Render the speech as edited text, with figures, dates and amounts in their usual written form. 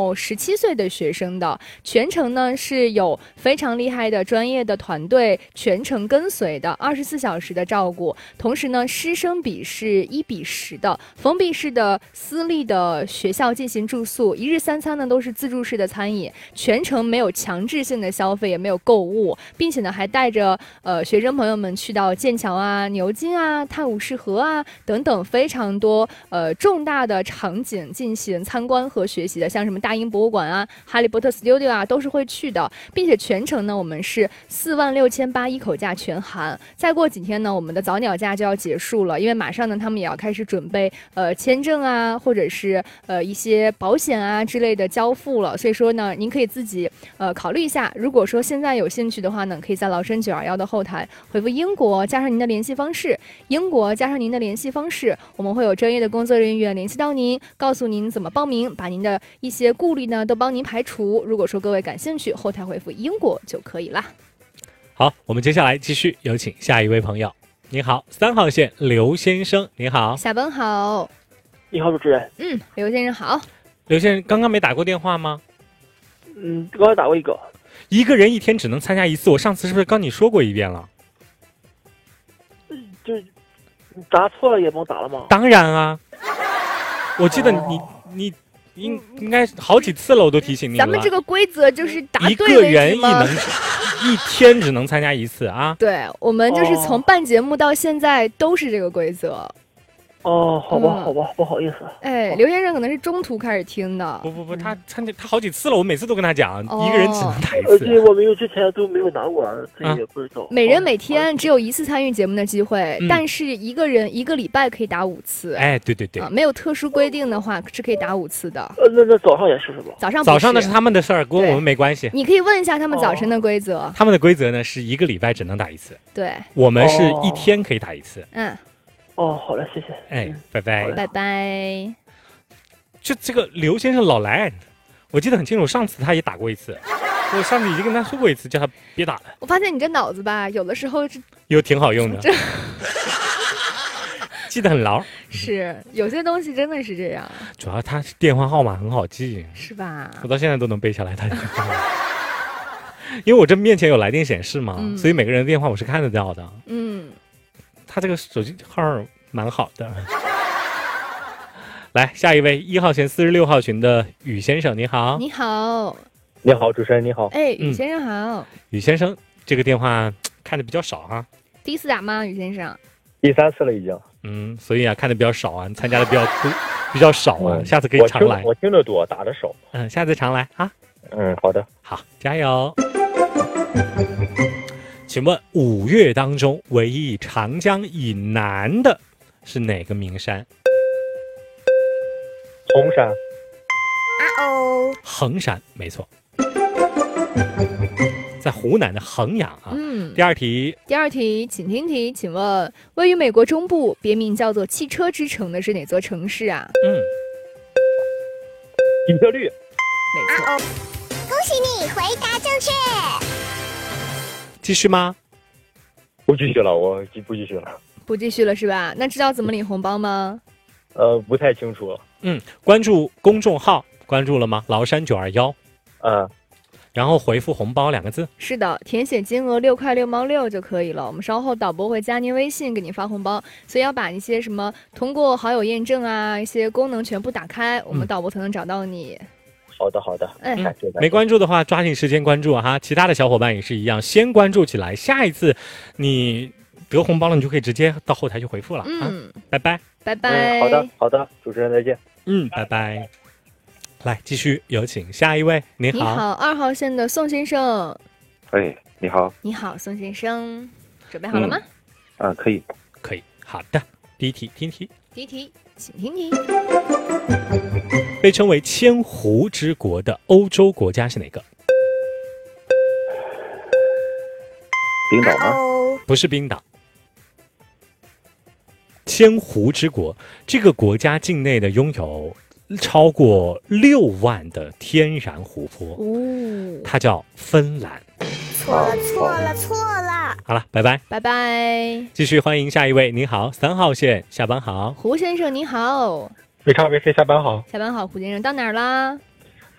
有17岁的学生的，全程呢是有非常厉害的专业的团队全程跟随的，24小时的照顾。同时呢，师生比是1:10的，封闭式的私立的学校进行住宿，一日3餐呢都是自助式的餐饮，全程没有强制性的消费，也没有购物，并且呢还带着学生朋友们去到剑桥啊、牛津啊、泰晤士河啊等等非常多重大的场景进行参观和学习的，像什么大英博物馆啊、哈利波特 Studio 啊都是会去的，并且全程呢我们是46800一口价全含。再过几天呢，我们的早鸟价就要结束了，因为马上呢他们也要开始准备签证啊，或者是一些保险啊之类的交付了，所以说呢您可以自己考虑一下，如果说现在有兴趣的话呢，可以在崂山921的后台回复英国加上您的联系方式，英国加上您的联系方式，我们会有专业的工作人员联系到您，告诉您怎么报名，把您的一些顾虑呢都帮您排除。如果说各位感兴趣，后台回复英国就可以啦。 好，我们接下来继续有请下一位朋友。你好，3号线刘先生，你好。 下班好。 你好，主持人。 刘先生好。 刘先生刚刚没打过电话吗？ 刚才打过一个。 一个人1天只能参加1次，我上次是不是跟你说过一遍了？ 就是答错了也甭打了吗？ 当然啊，我记得你应该好几次了，我都提醒你了。 咱们这个规则就是答对一个人一天只能参加1次啊。 对，我们就是从办节目到现在都是这个规则。 哦，好吧，好吧，不好意思。 哎，刘先生可能是中途开始听的。 不，他参加他好几次了，我每次都跟他讲，一个人只能打1次。 而且我们之前都没有拿过，这也不知道。 每人每天只有1次参与节目的机会，但是一个人1个礼拜可以打5次。 哎，对， 没有特殊规定的话是可以打5次的。 那早上也是什么？ 早上那是他们的事儿，跟我们没关系。 你可以问一下他们早晨的规则。 他们的规则呢是1个礼拜只能打1次。 对， 我们是1天可以打1次。 好了，谢谢。 哎，拜拜， 拜拜。 就这个刘先生老来，我记得很清楚，上次他也打过1次，我上次已经跟他说过1次，叫他别打了。 我发现你这脑子吧，有的时候又挺好用的，记得很牢。 是，有些东西真的是这样。 主要他电话号码很好记， 是吧？ 我到现在都能背下来他的电话号码。因为我这面前有来电显示嘛，所以每个人的电话我是看得到的。他这个手机号蛮好的。来，下一位1号线46号群的宇先生，你好。 你好。 你好，主持人你好。 哎，宇先生好。 宇先生，这个电话看的比较少哈。 第1次打吗，宇先生？ 第3次了已经。 所以啊，看的比较少啊，参加的比较少啊，下次可以常来。 我听得多，打的少。 下次常来啊。 好的。 好，加油。请问5岳当中唯一长江以南的是哪个名山？ 红山。 衡山，没错，在湖南的衡阳啊。第二题， 请听题，请问位于美国中部，别名叫做汽车之城的是哪座城市啊？ 底特律。 没错。 恭喜你回答正确。 继续吗？ 不继续了，我不继续了。 不继续了是吧？那知道怎么领红包吗？ 不太清楚。 关注公众号，关注了吗？崂山921。然后回复红包2个字。是的，填写金额6块6毛6就可以了。我们稍后导播会加您微信给您发红包，所以要把一些什么通过好友验证啊一些功能全部打开，我们导播才能找到你。好的。没关注的话抓紧时间关注哈，其他的小伙伴也是一样，先关注起来，下一次你得红包了，你就可以直接到后台去回复了。拜拜。 好的，主持人再见。 拜拜。来，继续有请下一位。你好，2号线的宋先生。 你好。 你好，宋先生，准备好了吗？ 可以。 好的，第一题，听题。 第一题，请听题。 被称为千湖之国的欧洲国家是哪个？ 冰岛吗？ 不是冰岛。千湖之国，这个国家境内的拥有超过6万的天然湖泊。它叫芬兰。 错了。 好了，拜拜。 拜拜。 继续欢迎下一位。你好，3号线，下班好。 胡先生你好。 没差没事，下班好。 下班好，胡先生到哪儿啦？